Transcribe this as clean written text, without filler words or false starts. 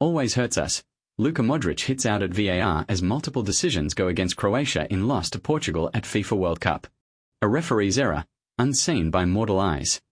always hurts us. Luka Modric hits out at VAR as multiple decisions go against Croatia in loss to Portugal at FIFA World Cup. A referee's error, unseen by mortal eyes.